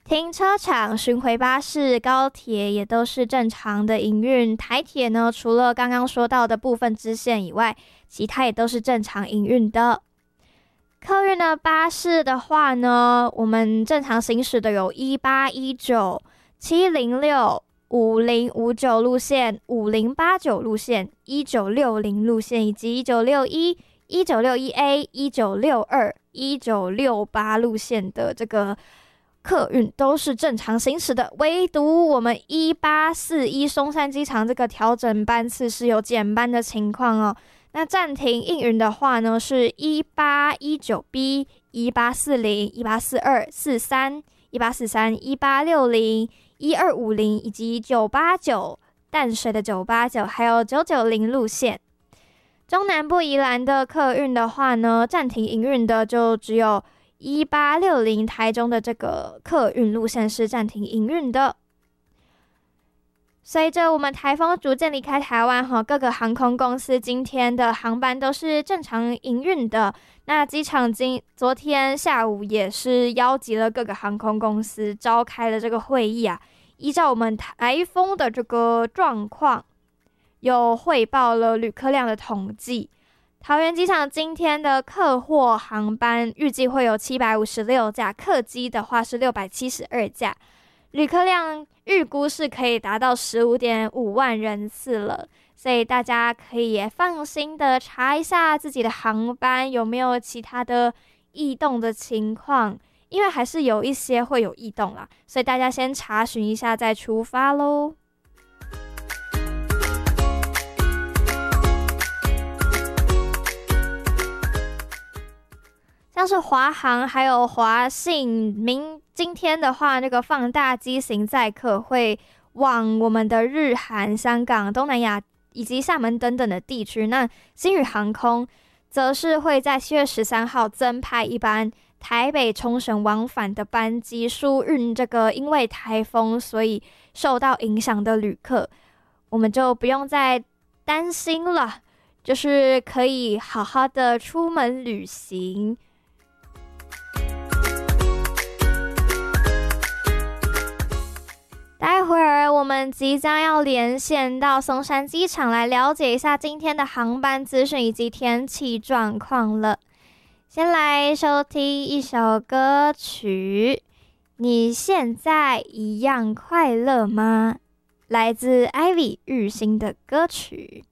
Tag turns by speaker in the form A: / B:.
A: 停车场、巡回巴士、高铁也都是正常的营运。台铁呢，除了刚刚说到的部分支线以外，其他也都是正常营运的。客运的巴士的话呢，我们正常行驶的有1819、706、5059路线、5089路线、1960路线以及1961、1961A、1962、1968路线的这个客运都是正常行驶的，唯独我们1841松山机场这个调整班次是有减班的情况哦。那暂停营运的话呢，是1819B、1840、1842、43、1843、1860、1250以及989淡水的989，还有990路线。中南部宜兰的客运的话呢，暂停营运的就只有1860台中的这个客运路线是暂停营运的。随着我们台风逐渐离开台湾，各个航空公司今天的航班都是正常营运的。那机场昨天下午也是邀集了各个航空公司召开了这个会议啊，依照我们台风的这个状况，有汇报了旅客量的统计。桃园机场今天的客货航班预计会有756架，客机的话是672架，旅客量预估是可以达到15.5万人次了，所以大家可以也放心的查一下自己的航班有没有其他的异动的情况，因为还是有一些会有异动啦，所以大家先查询一下再出发咯。像是华航还有华信今天的话，那个放大机型载客会往我们的日韩、香港、东南亚以及厦门等等的地区。那星宇航空则是会在7月13号增派一班台北冲绳往返的班机，疏运这个因为台风所以受到影响的旅客，我们就不用再担心了，就是可以好好的出门旅行。待会儿我们即将要连线到松山机场来了解一下今天的航班资讯以及天气状况了。先来收听一首歌曲，你现在一样快乐吗？来自 Ivy 日新的歌曲。